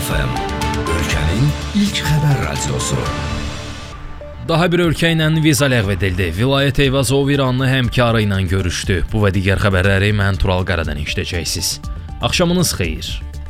Real FM, ölkənin ilk xəbər radiosu. Daha bir ölkə ilə viza ləğv edildi. Vilayət Eyvazov İranlı həmkarı ilə görüşdü. Bu və digər xəbərləri mən Tural Qaradan eşidəcəksiniz. Axşamınız xeyir.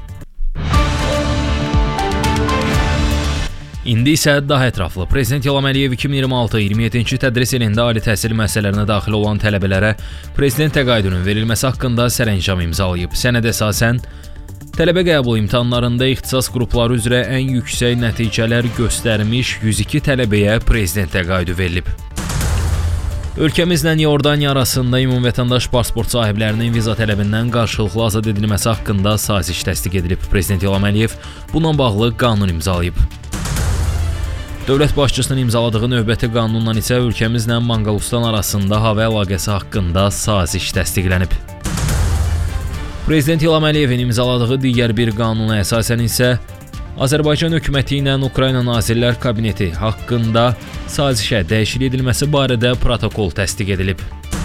İndi isə daha ətraflı. Prezident İlham Əliyev 2026-27-ci tədris ilində ali təhsil müəssisələrinə daxil olan tələbələrə prezident təqaüdünün verilməsi haqqında sərəncam imzalayıb. Sənədə əsasən tələbə qəbul imtahanlarında ixtisas qrupları üzrə ən yüksək nəticələr göstərmiş 102 tələbəyə prezident təqaüdü verilib. Ölkəmizlə Yordaniya arasında ümumvətəndaş pasport sahiblərinin viza tələbindən qarşılıqlı azad edilməsi haqqında saziş təsdiq edilib. Prezident İlham Əliyev bununla bağlı qanun imzalayıb. Dövlət başçısının imzaladığı növbəti qanunla isə ölkəmizlə Manqolistan arasında hava əlaqəsi haqqında saziş təsdiqlənib. Prezident İlham Əliyevin imzaladığı digər bir qanuna əsasən isə Azərbaycan hökuməti ilə Ukrayna Nazirlər Kabineti haqqında sazişə dəyişiklik edilməsi barədə protokol təsdiq edilib.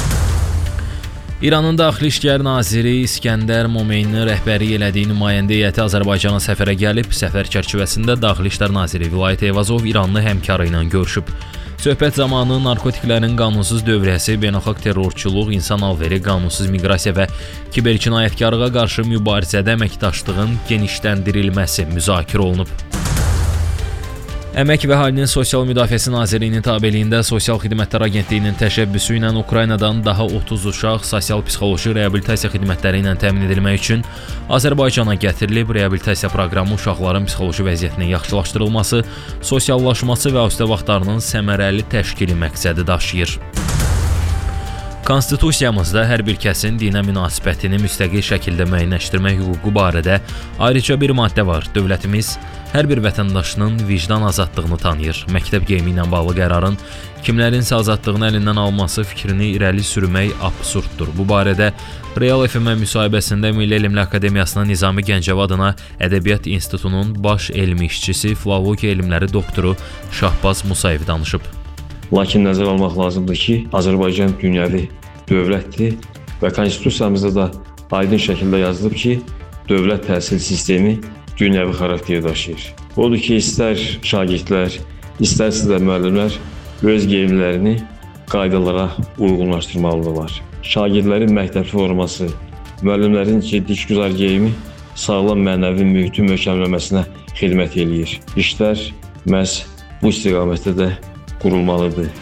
İranın Daxili İşlər Naziri İskəndər Momeyni rəhbərlik elədiyi nümayəndə heyəti Azərbaycana səfərə gəlib. Səfər çərçivəsində Daxili İşlər Naziri Vilayət Eyvazov İranlı həmkarı ilə görüşüb. Söhbət zamanı narkotiklərin qanunsuz dövriyyəsi, beynəlxalq terrorçuluq, insan alveri, qanunsuz miqrasiya və kibercinayətkarlığa qarşı mübarizədə əməkdaşlığın genişləndirilməsi müzakirə olunub. Əmək və Əhalinin Sosial Müdafiəsi Nazirliyinin tabeliyində Sosial Xidmətlər Agentliyinin təşəbbüsü ilə Ukraynadan daha 30 uşaq sosial-psixoloji reabilitasiya xidmətləri ilə təmin edilmək üçün Azərbaycana gətirilib. Reabilitasiya proqramı uşaqların psixoloji vəziyyətinin yaxşılaşdırılması, sosiallaşması və usta vaxtlarının səmərəli təşkili məqsədi daşıyır. Konstitusiyamızda hər bir kəsin dinə münasibətini müstəqil şəkildə müəyyənləşdirmək hüququ barədə ayrıca bir maddə var. Dövlətimiz hər bir vətəndaşının vicdan azadlığını tanıyır. Məktəb geyimi ilə bağlı qərarın kimlərinsə azadlığını əlindən alması fikrini irəli sürmək absurddur. Bu barədə Real FM müsahibəsində Milli Elmlər Akademiyasının Nizami Gəncəvi adına Ədəbiyyat İnstitutunun baş elmi işçisi, filologiya elmləri doktoru Şahbaz Musayev danışıb. Lakin nəzərə almaq lazımdır ki, Azərbaycan dünyəvi dövlətdir və konstitusiyamızda da aydın şəkildə yazılıb ki, dövlət təhsil sistemi dünyəvi xarakteri daşıyır. Odur ki, istər şagirdlər, istərsə də müəllimlər öz geyimlərini qaydalara uyğunlaşdırmalıdırlar. Şagirdlərin məktəb forması, müəllimlərin işgüzar geyimi sağlam mənəvi mühitin möhkəmləməsinə xidmət eləyir. İşlər məhz bu istiqamətdə də qurulmalıdır.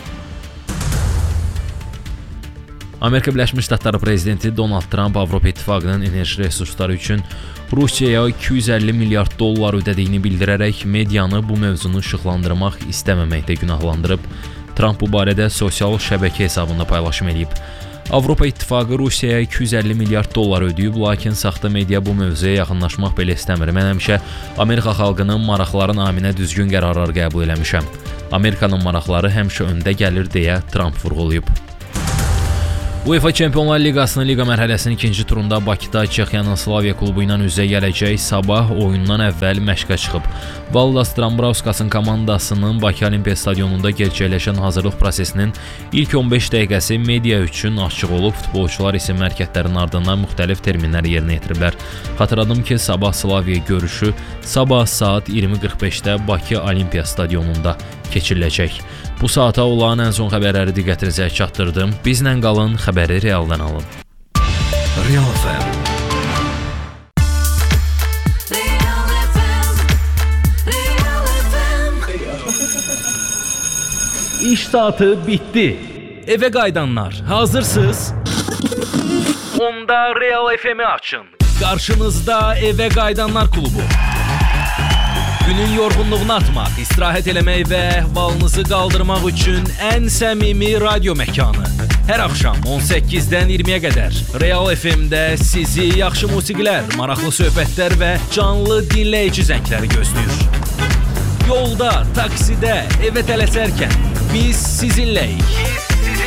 Amerika Birləşmiş Ştatları prezidenti Donald Trump Avropa İttifaqının enerji resursları üçün Rusiyaya 250 milyard dollar ödədiyini bildirərək medianı bu mövzunu işıqlandırmaq istəməməkdə günahlandırıb. Trump bu barədə sosial şəbəkə hesabında paylaşım edib. Avropa İttifaqı Rusiyaya 250 milyard dollar ödəyib, lakin saxta media bu mövzuya yaxınlaşmaq belə istəmir. Mən həmişə Amerika xalqının maraqları naminə düzgün qərarlar qəbul eləmişəm. Amerikanın maraqları həmişə öndə gəlir deyə Trump vurğulayıb. UEFA Çempionlar Liqasının liqa mərhələsinin ikinci turunda Bakıda Çexiyanın Slavia klubu ilə üzə gələcək Sabah oyundan əvvəl məşqə çıxıb. Valdas Dambrauskas komandasının Bakı Olimpiya Stadionunda gerçəkləşən hazırlıq prosesinin ilk 15 dəqiqəsi media üçün açıq olub. Futbolçular isə hərəkətlərin ardından müxtəlif terminlər yerinə yetiriblər. Xatırladım ki, Sabah Slavia görüşü sabah saat 20:45-də Bakı Olimpiya Stadionunda keçiriləcək. Bu saata olan ən son xəbərləri diqqətinizə çatdırdım. Bizlə qalın, xəbəri realdan alın. Real FM. İş saatı bitdi. Evə qayıdanlar, hazırsınız? Onda Real FM-i açın. Qarşınızda Evə Qayıdanlar klubu. Günün yorğunluğunu atmaq, istirahət eləmək və əhvalınızı qaldırmaq üçün ən səmimi radio məkanı. Hər axşam 18-dən 20-yə qədər Real FM-də sizi yaxşı musiqilər, maraqlı söhbətlər və canlı dinləyici zəngləri gözləyir. Yolda, taksidə, evə tələsərkən biz sizinləyik.